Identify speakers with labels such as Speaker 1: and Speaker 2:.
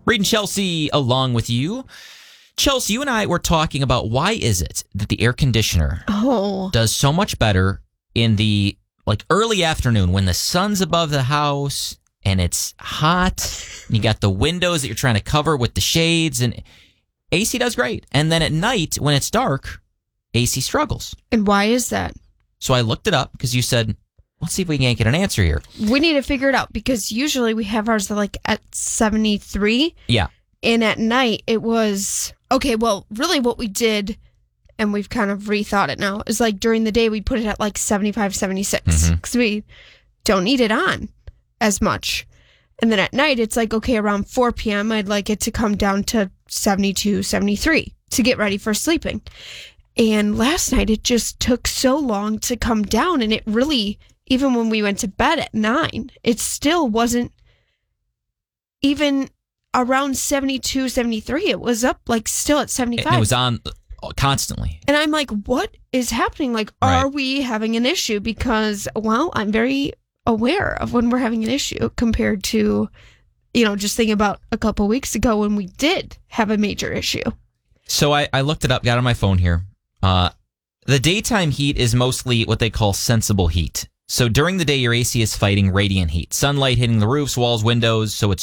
Speaker 1: Reed and Chelsea along with you. Chelsea, you and I were talking about why is it that the air conditioner does so much better in the early afternoon when the sun's above the house and it's hot and you got the windows that you're trying to cover with the shades, and AC does great. And then at night when it's dark, AC struggles.
Speaker 2: And why is that?
Speaker 1: So I looked it up because you said, let's see if we can't get an answer here.
Speaker 2: We need to figure it out because usually we have ours at 73.
Speaker 1: Yeah.
Speaker 2: And at night it was, okay, well, really what we did, and we've kind of rethought it now, is during the day we put it at 75, 76 because we don't need it on as much. And then at night it's okay, around 4 p.m. I'd like it to come down to 72, 73 to get ready for sleeping. And last night it just took so long to come down, and it really, even when we went to bed at 9, it still wasn't even around 72, 73. It was up still at 75.
Speaker 1: And it was on constantly.
Speaker 2: And I'm what is happening? Are we having an issue? Because, well, I'm very aware of when we're having an issue compared to, just thinking about a couple weeks ago when we did have a major issue.
Speaker 1: So I looked it up, got on my phone here. The daytime heat is mostly what they call sensible heat. So during the day, your AC is fighting radiant heat. Sunlight hitting the roofs, walls, windows, so it's